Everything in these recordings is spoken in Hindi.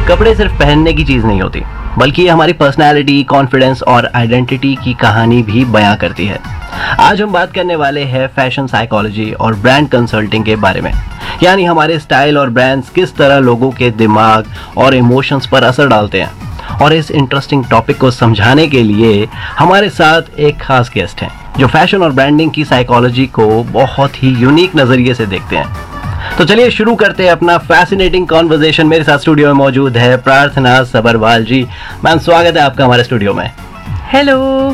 कपड़े सिर्फ पहनने की चीज नहीं होती, बल्कि ये हमारी पर्सनैलिटी, कॉन्फिडेंस और आइडेंटिटी की कहानी भी बयां करती है। आज हम बात करने वाले हैं फैशन साइकोलॉजी और ब्रांड कंसल्टिंग के बारे में, यानी हमारे स्टाइल और ब्रांड्स किस तरह लोगों के दिमाग और इमोशंस पर असर डालते हैं। और इस इंटरेस्टिंग टॉपिक को समझाने के लिए हमारे साथ एक खास गेस्ट हैं जो फैशन और ब्रांडिंग की साइकोलॉजी को बहुत ही यूनिक नजरिए से देखते हैं। तो चलिए शुरू करते हैं अपना फैसिनेटिंग कॉन्वर्सेशन। मेरे साथ स्टूडियो में मौजूद है प्रार्थना सबरवाल जी। मैम, स्वागत है आपका हमारे स्टूडियो में। हेलो।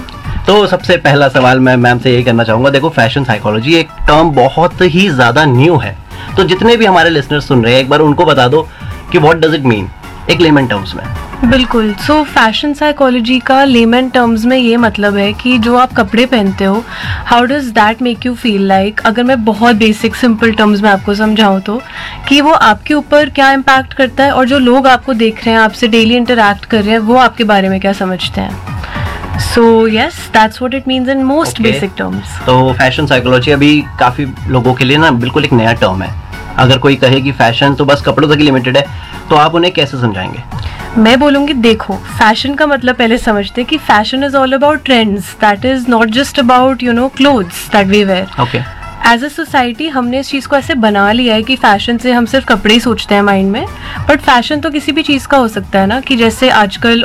तो सबसे पहला सवाल मैं मैम से यही करना चाहूंगा, देखो फैशन साइकोलॉजी एक टर्म बहुत ही ज्यादा न्यू है, तो जितने भी हमारे लिसनर्स सुन रहे हैं एक बार उनको बता दो कि व्हाट डज इट मीन एक लेमन टर्म्स में। बिल्कुल। सो फैशन साइकोलॉजी का लेमन टर्म्स में ये मतलब है कि जो आप कपड़े पहनते हो, how does that make you feel like. अगर मैं बहुत बेसिक सिंपल टर्म्स में आपको समझाऊं तो कि वो आपके ऊपर क्या इम्पैक्ट करता है और जो लोग आपको देख रहे हैं, आपसे डेली इंटरैक्ट कर रहे हैं, वो आपके बारे में क्या समझते हैं। So yes, that's what it means in most basic terms. तो फैशन साइकोलॉजी अभी काफी लोगों के लिए ना बिल्कुल एक नया टर्म है। अगर कोई कहे कि फैशन तो बस कपड़ों तक ही लिमिटेड है, तो आप उन्हें कैसे समझाएंगे? मैं बोलूंगी, देखो फैशन का मतलब पहले समझते कि fashion is all about trends, that is not just about clothes that we where. Okay. As a society हमने इस चीज़ को ऐसे बना लिया है कि फैशन से हम सिर्फ कपड़े ही सोचते हैं माइंड में, बट फैशन तो किसी भी चीज़ का हो सकता है ना, कि जैसे आजकल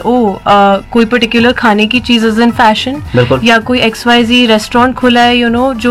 कोई पर्टिकुलर खाने की चीज़ इज इन फैशन, या कोई XYZ रेस्टोरेंट खुला है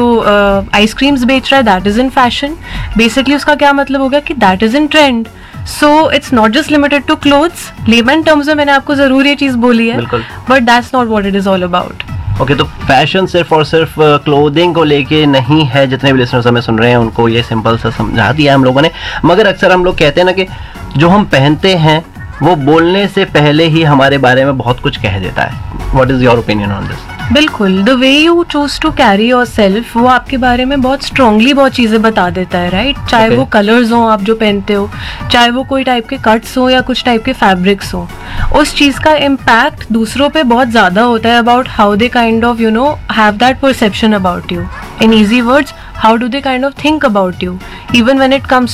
जो आइसक्रीम्स बेच रहा है, that is in fashion. Basically उसका क्या मतलब हो गया कि that is in trend. So it's not just limited to clothes. Lemon terms में मैंने आपको जरूर ये चीज़ बोली है, but that's not what it is all about. Okay, तो फैशन सिर्फ और सिर्फ क्लोथिंग को लेके नहीं है। जितने भी लिसनर्स हमें सुन रहे हैं उनको ये सिंपल सा समझा दिया हम लोगों ने, मगर अक्सर हम लोग कहते हैं ना कि जो हम पहनते हैं वो बोलने से पहले ही हमारे बारे में बहुत कुछ कह देता है। What is your opinion on this? बिल्कुल, the way you choose to carry your self, वो आपके बारे में बहुत स्ट्रांगली बहुत चीज़ें बता देता है, राइट? चाहे वो कलर्स हो आप जो पहनते हो, चाहे वो कोई टाइप के कट्स हो या कुछ टाइप के फैब्रिक्स हो, उस चीज़ का इम्पैक्ट दूसरों पे बहुत ज़्यादा होता है about how they kind of have that perception about you. In easy words, how do they kind of think about you, even when it comes